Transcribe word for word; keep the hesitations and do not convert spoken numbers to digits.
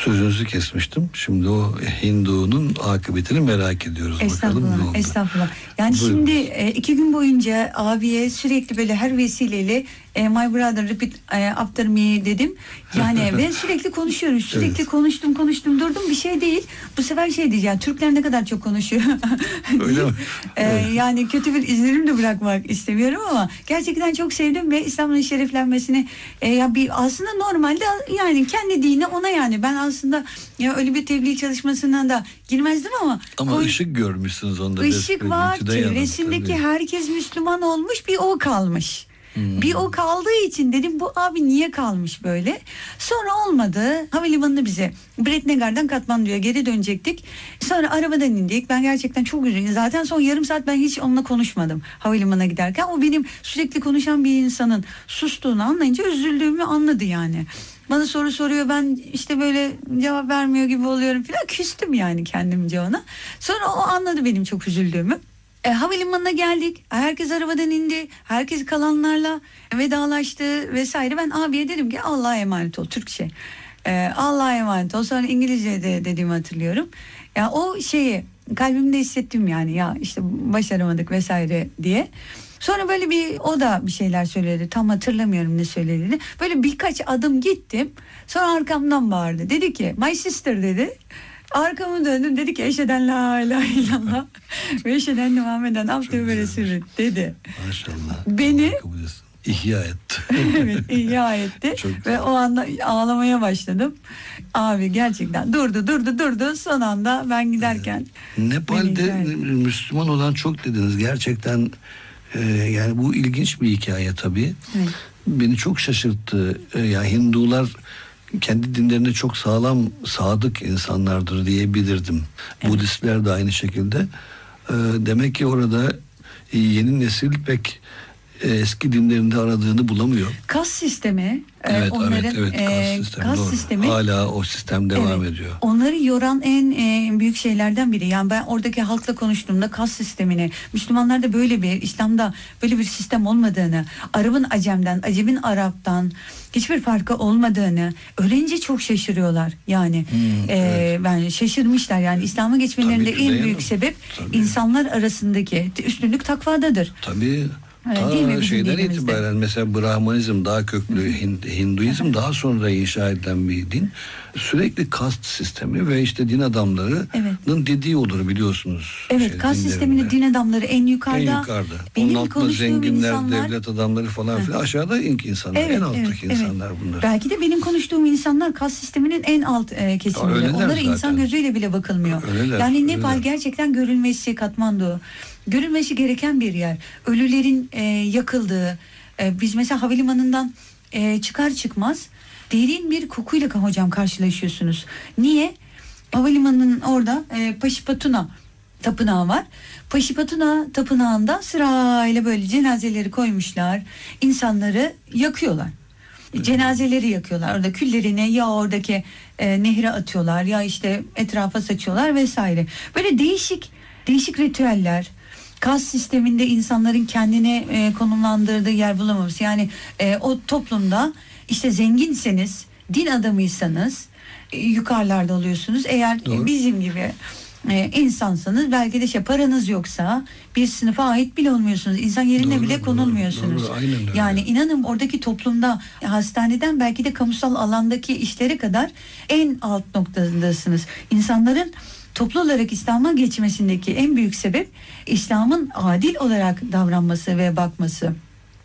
Sözünüzü kesmiştim. Şimdi o Hindu'nun akıbetini merak ediyoruz. Bakalım ne oldu. Estağfurullah. Yani buyurun. Şimdi e, iki gün boyunca abiye sürekli böyle her vesileyle e, my brother repeat e, after me dedim. Yani ben sürekli konuşuyorum. Sürekli evet. konuştum konuştum durdum, bir şey değil. Bu sefer şey diyeceğim. Türkler ne kadar çok konuşuyor. Öyle mi? e, yani kötü bir izlenim de bırakmak istemiyorum ama gerçekten çok sevdim ve İslam'ın şereflenmesini e, ya bir aslında normalde yani kendi dini ona, yani ben aslında ya öyle bir tebliğ çalışmasından da girmezdim ama ama koy, ışık görmüşsünüz onda. Işık var, çevresindeki yanım, herkes Müslüman olmuş, bir o kalmış. Hmm. Bir o kaldığı için dedim bu abi niye kalmış böyle. Sonra olmadı. Havalimanını bize Biretngar'dan Katmandu'ya geri dönecektik. Sonra arabadan indik. Ben gerçekten çok üzüldüm. Zaten son yarım saat ben hiç onunla konuşmadım havalimanına giderken. O benim sürekli konuşan bir insanın sustuğunu anlayınca üzüldüğümü anladı yani. Bana soru soruyor, ben işte böyle cevap vermiyor gibi oluyorum falan. Küstüm yani kendimce ona. Sonra o anladı benim çok üzüldüğümü. E, havalimanına geldik. Herkes arabadan indi. Herkes kalanlarla vedalaştı vesaire. Ben abiye dedim ki Allah'a emanet ol. Türkçe. E, Allah'a emanet ol. Sonra İngilizce'de dediğimi hatırlıyorum. Ya o şeyi kalbimde hissettim yani, ya işte başaramadık vesaire diye. Sonra böyle bir o da bir şeyler söyledi. Tam hatırlamıyorum ne söylediğini. Böyle birkaç adım gittim. Sonra arkamdan bağırdı. Dedi ki my sister dedi. Arkamı döndüm, dedi ki eşheden la ilahe illallah ve eşheden Muhammeden abdühü ve resulü dedi. Maşallah. Beni ihya etti. Evet, ihya etti ve o anda ağlamaya başladım. Abi gerçekten durdu durdu durdu son anda ben giderken. Nepal'de Müslüman olan çok dediniz. Gerçekten e, yani bu ilginç bir hikaye tabii. Evet. Beni çok şaşırttı. E, ya Hindular kendi dinlerine çok sağlam, sadık insanlardır diyebilirdim. Evet. Budistler de aynı şekilde. Ee, demek ki orada yeni nesil pek e, eski dinlerinde aradığını bulamıyor. Kas sistemi, evet, onların evet, evet, kas, e, sistemi, kas sistemi hala o sistem devam evet, ediyor. Onları yoran en e, büyük şeylerden biri. Yani ben oradaki halkla konuştuğumda kas sistemini, Müslümanlarda böyle bir, İslam'da böyle bir sistem olmadığını, Arap'ın Acem'den, Acem'in Arap'tan hiçbir farkı olmadığını öğrenince çok şaşırıyorlar. Yani hmm, e, evet. ben şaşırmışlar. Yani İslam'a geçmelerinde tabii, en büyük yanım. sebep tabii. insanlar arasındaki üstünlük takvadadır. Tabii. Ta şeyden itibaren mesela Brahmanizm daha köklü, Hinduizm daha sonra inşa edilen bir din. Sürekli kast sistemi ve işte din adamlarının evet. dediği olur biliyorsunuz. Evet, şey, kast sisteminde din adamları en yukarıda. En yukarıda. Onun altında zenginler, insanlar, devlet adamları falan filan. Aşağıda ilk insanlar, evet, en alttaki evet, insanlar evet. bunlar. Belki de benim konuştuğum insanlar kast sisteminin en alt e, kesiminde. Onlara zaten. insan gözüyle bile bakılmıyor. Öyleler, yani Nepal öyleler. gerçekten görülmesi, Katmandu görülmesi gereken bir yer. Ölülerin e, yakıldığı, e, biz mesela havalimanından e, çıkar çıkmaz derin bir kokuyla hocam karşılaşıyorsunuz. Niye? Havalimanının orada e, Paşipatuna tapınağı var. Paşipatuna tapınağında sırayla böyle cenazeleri koymuşlar. İnsanları yakıyorlar. Evet. Cenazeleri yakıyorlar. Orada küllerini ya oradaki e, nehre atıyorlar ya işte etrafa saçıyorlar vesaire. Böyle değişik değişik ritüeller. Kas sisteminde insanların kendine e, konumlandırdığı yer bulamaması. Yani e, o toplumda işte zenginseniz, din adamıysanız e, yukarılarda oluyorsunuz. Eğer Doğru. bizim gibi e, insansanız belki de şey paranız yoksa bir sınıfa ait bile olmuyorsunuz. İnsan yerine doğru, bile doğru, konulmuyorsunuz. Doğru, aynen öyle. Yani inanın oradaki toplumda hastaneden belki de kamusal alandaki işlere kadar en alt noktadasınız. İnsanların toplu olarak İslam'a geçmesindeki en büyük sebep İslam'ın adil olarak davranması ve bakması.